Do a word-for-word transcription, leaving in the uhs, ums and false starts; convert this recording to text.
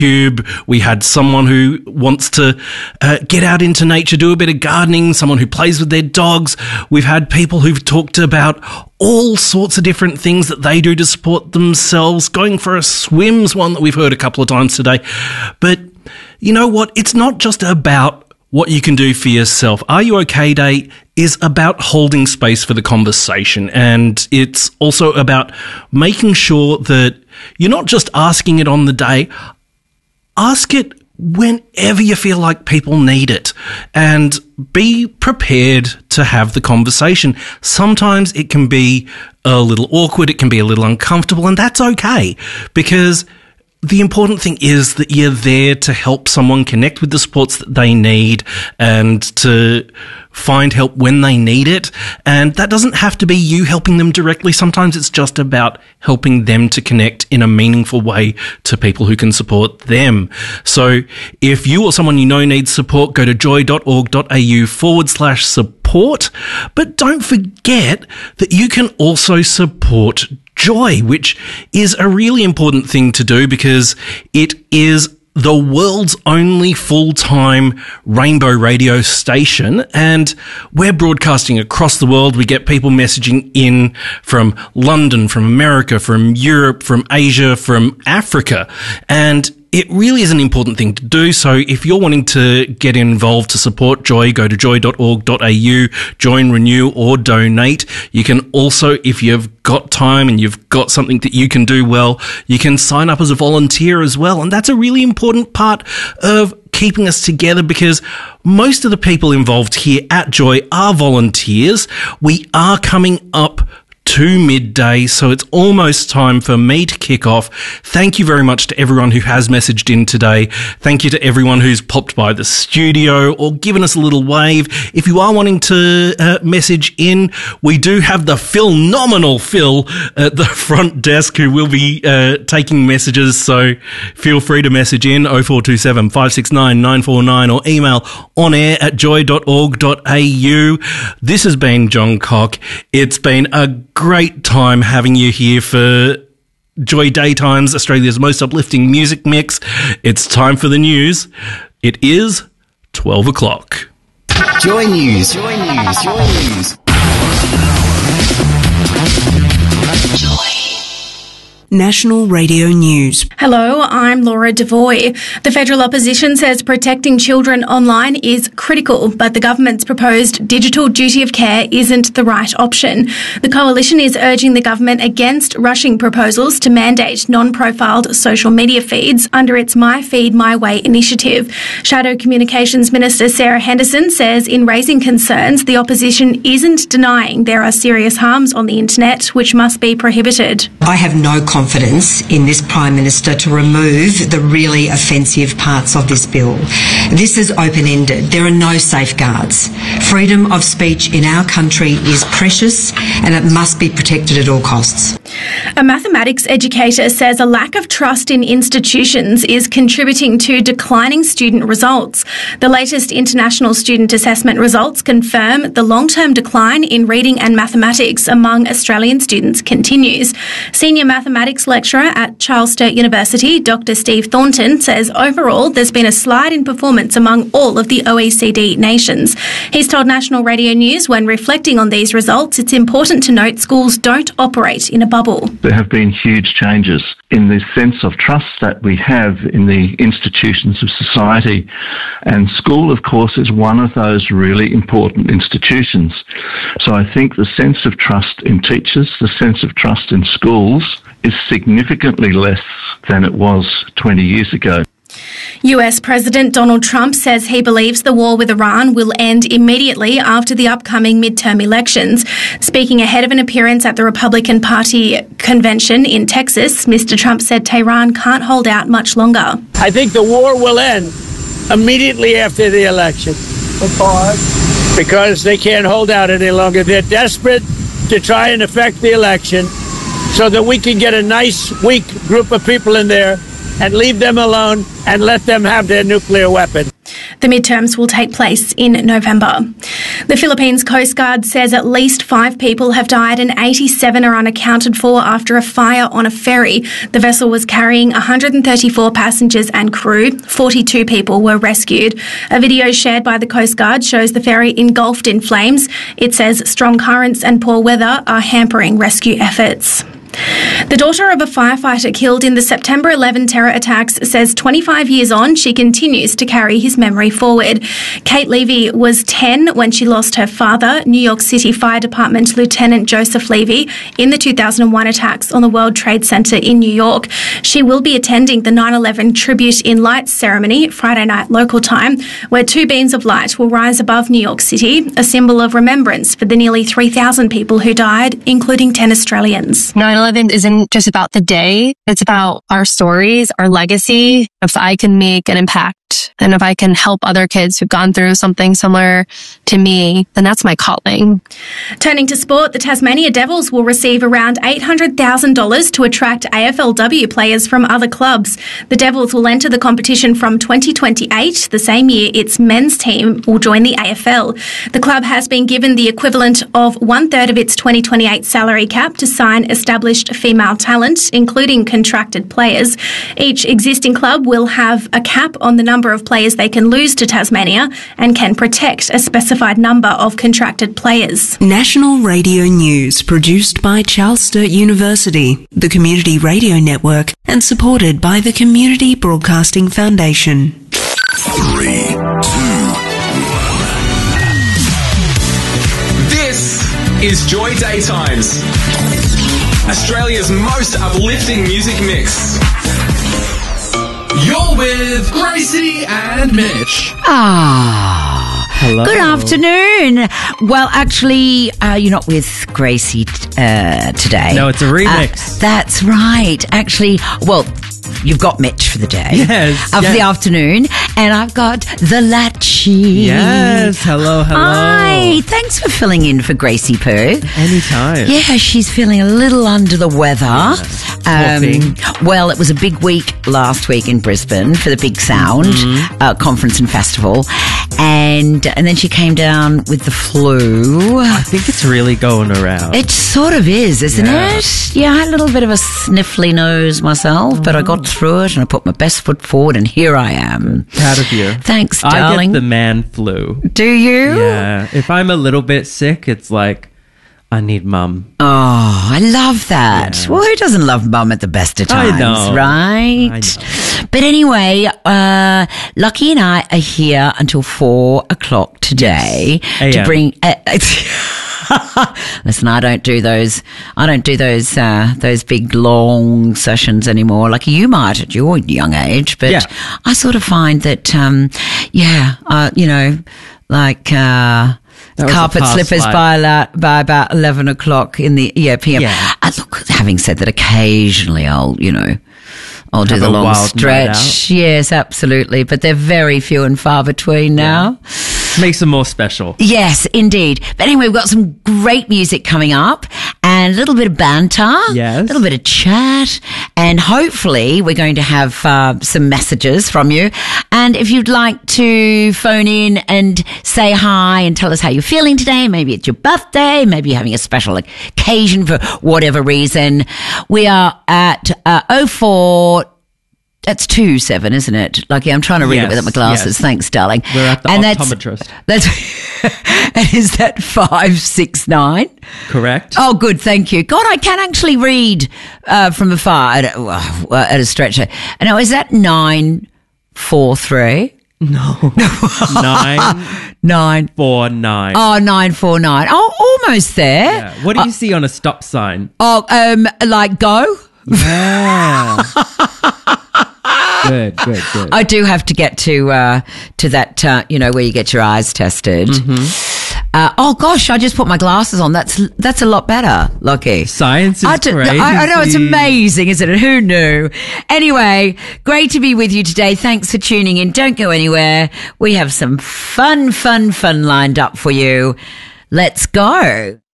We had someone who wants to uh, get out into nature, do a bit of gardening, someone who plays with their dogs. We've had people who've talked about all sorts of different things that they do to support themselves. Going for a swim's one that we've heard a couple of times today. But you know what? It's not just about what you can do for yourself. Are You OK Day is about holding space for the conversation, and it's also about making sure that you're not just asking it on the day. Ask it whenever you feel like people need it, and be prepared to have the conversation. Sometimes it can be a little awkward, it can be a little uncomfortable, and that's okay, because the important thing is that you're there to help someone connect with the supports that they need and to find help when they need it. And that doesn't have to be you helping them directly. Sometimes it's just about helping them to connect in a meaningful way to people who can support them. So if you or someone you know needs support, go to joy.org.au forward slash support. But don't forget that you can also support Joy, which is a really important thing to do because it is the world's only full-time rainbow radio station, and we're broadcasting across the world. We get people messaging in from London, from America, from Europe, from Asia, from Africa, and it really is an important thing to do. So if you're wanting to get involved to support Joy, go to joy.org.au, join, renew, or donate. You can also, if you've got time and you've got something that you can do well, you can sign up as a volunteer as well. And that's a really important part of keeping us together, because most of the people involved here at Joy are volunteers. We are coming up to midday, so it's almost time for me to kick off. Thank you very much to everyone who has messaged in today. Thank you to everyone who's popped by the studio or given us a little wave. If you are wanting to uh, message in, we do have the phenomenal Phil at the front desk who will be uh, taking messages, so feel free to message in oh four two seven, five six nine, nine four nine or email on air at joy dot org dot a u. This has been John Cock. It's been a great time having you here for Joy Daytimes, Australia's most uplifting music mix. It's time for the news. It is twelve o'clock. Joy News. Joy News. Joy News. Joy. National Radio News. Hello, I'm Laura Devoy. The federal opposition says protecting children online is critical, but the government's proposed digital duty of care isn't the right option. The coalition is urging the government against rushing proposals to mandate non-profiled social media feeds under its My Feed My Way initiative. Shadow Communications Minister Sarah Henderson says in raising concerns, the opposition isn't denying there are serious harms on the internet which must be prohibited. I have no confidence confidence in this Prime Minister to remove the really offensive parts of this bill. This is open-ended. There are no safeguards. Freedom of speech in our country is precious and it must be protected at all costs. A mathematics educator says a lack of trust in institutions is contributing to declining student results. The latest international student assessment results confirm the long-term decline in reading and mathematics among Australian students continues. Senior mathematics lecturer at Charles Sturt University, Doctor Steve Thornton, says overall there's been a slide in performance among all of the O E C D nations. He's told National Radio News when reflecting on these results, it's important to note schools don't operate in a bubble. There have been huge changes in the sense of trust that we have in the institutions of society. And school, of course, is one of those really important institutions. So I think the sense of trust in teachers, the sense of trust in schools is significantly less than it was twenty years ago. U S President Donald Trump says he believes the war with Iran will end immediately after the upcoming midterm elections. Speaking ahead of an appearance at the Republican Party convention in Texas, Mister Trump said Tehran can't hold out much longer. I think the war will end immediately after the election. Because? Because they can't hold out any longer. They're desperate to try and affect the election so that we can get a nice, weak group of people in there and leave them alone and let them have their nuclear weapon. The midterms will take place in November. The Philippines Coast Guard says at least five people have died and eighty-seven are unaccounted for after a fire on a ferry. The vessel was carrying one hundred thirty-four passengers and crew. forty-two people were rescued. A video shared by the Coast Guard shows the ferry engulfed in flames. It says strong currents and poor weather are hampering rescue efforts. The daughter of a firefighter killed in the September eleventh terror attacks says twenty-five years on, she continues to carry his memory forward. Kate Levy was ten when she lost her father, New York City Fire Department Lieutenant Joseph Levy, in the two thousand one attacks on the World Trade Center in New York. She will be attending the nine eleven Tribute in Lights ceremony Friday night local time, where two beams of light will rise above New York City, a symbol of remembrance for the nearly three thousand people who died, including ten Australians. nine eleven isn't just about the day. It's about our stories, our legacy. If I can make an impact and if I can help other kids who've gone through something similar to me, then that's my calling. Turning to sport, the Tasmania Devils will receive around eight hundred thousand dollars to attract A F L W players from other clubs. The Devils will enter the competition from twenty twenty-eight, the same year its men's team will join the A F L. The club has been given the equivalent of one-third of its twenty twenty-eight salary cap to sign established female talent, including contracted players. Each existing club will have a cap on the number of players they can lose to Tasmania and can protect a specified number of contracted players. National Radio News, produced by Charles Sturt University, the Community Radio Network, and supported by the Community Broadcasting Foundation. Three, two, one. This is Joy Daytimes, Australia's most uplifting music mix. You're with Gracie and Mitch. Ah, Hello. Good afternoon. Well, actually, uh, you're not with Gracie uh, today. No, it's a remix. Uh, that's right. Actually, well, you've got Mitch for the day. Yes, Uh, for yes. the afternoon. And I've got the Lachi. Yes, hello, hello. Hi. Thanks for filling in for Gracie Poo. Anytime. Yeah, she's feeling a little under the weather. Um, thing. well, it was a big week last week in Brisbane for the Big Sound Mm-hmm. uh, conference and festival, and and then she came down with the flu. I think it's really going around. It sort of is, isn't Yeah. it? Yeah, I had a little bit of a sniffly nose myself, but I got through it and I put my best foot forward, and here I am. Proud of you. Thanks, I darling. get the man flu. Do you? Yeah. If I'm a little bit sick, it's like, I need mum. Oh, I love that. Yeah. Well, who doesn't love mum at the best of I times, know. right? I know. But anyway, uh, Lucky and I are here until four o'clock today Yes. to A M. bring. Uh, Listen, I don't do those. I don't do those uh, those big long sessions anymore. Like you might at your young age, but Yeah. I sort of find that, um, yeah, uh, you know, like. Uh, That was a carpet past slippers life. by la- by about eleven o'clock in the yeah p m. Yeah. Uh, look, having said that, occasionally I'll you know I'll do Have the a long wild night stretch. Yes, absolutely, but they're very few and far between now. Makes them more special. Yes, indeed. But anyway, we've got some great music coming up and a little bit of banter, Yes. a little bit of chat, and hopefully we're going to have uh, some messages from you. And if you'd like to phone in and say hi and tell us how you're feeling today, maybe it's your birthday, maybe you're having a special occasion for whatever reason, we are at uh, oh four. That's two seven, isn't it? Like, yeah, I'm trying to read Yes, it without my glasses. yes. Thanks, darling. We're at the and that's, optometrist. That's and is that five six nine? Correct? Oh, good, thank you. God, I can actually read uh, from afar at a, uh, at a stretcher. Now, is that nine four three? No. Nine, Nine. four, nine. Oh, nine four nine. Oh, almost there. Yeah. What do you see on a stop sign? Oh, um, like go. Yeah. Good, good, good. I do have to get to uh, to that, uh, you know, where you get your eyes tested. Mm-hmm. Uh, oh gosh, I just put my glasses on. That's that's a lot better, Lucky. Science is I, do- crazy. I, I know, it's amazing, isn't it? Who knew? Anyway, great to be with you today. Thanks for tuning in. Don't go anywhere. We have some fun, fun, fun lined up for you. Let's go.